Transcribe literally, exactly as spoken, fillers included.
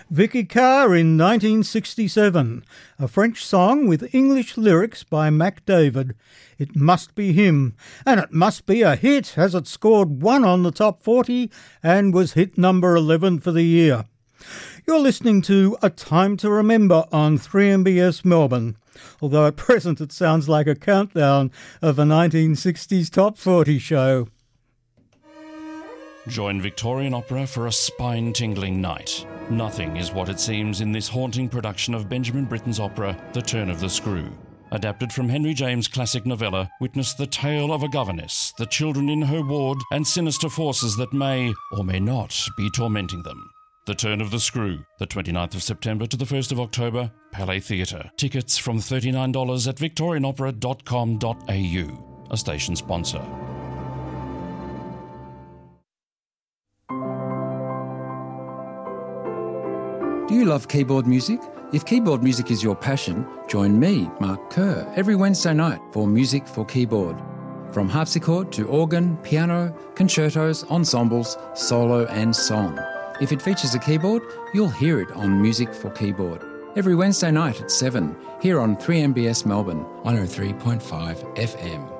Vicky Carr in nineteen sixty-seven, a French song with English lyrics by Mac David. It must be him, and it must be a hit as it scored one on the top forty and was hit number eleven for the year. You're listening to A Time to Remember on three M B S Melbourne, although at present it sounds like a countdown of a nineteen sixties top forty show. Join Victorian Opera for a spine-tingling night. Nothing is what it seems in this haunting production of Benjamin Britten's opera, The Turn of the Screw. Adapted from Henry James' classic novella, witness the tale of a governess, the children in her ward, and sinister forces that may, or may not, be tormenting them. The Turn of the Screw, the twenty-ninth of September to the first of October, Palais Theatre. Tickets from thirty-nine dollars at victorian opera dot com dot a u, a station sponsor. Do you love keyboard music? If keyboard music is your passion, join me, Mark Kerr, every Wednesday night for Music for Keyboard. From harpsichord to organ, piano, concertos, ensembles, solo and song. If it features a keyboard, you'll hear it on Music for Keyboard. Every Wednesday night at seven, here on three M B S Melbourne, one oh three point five F M.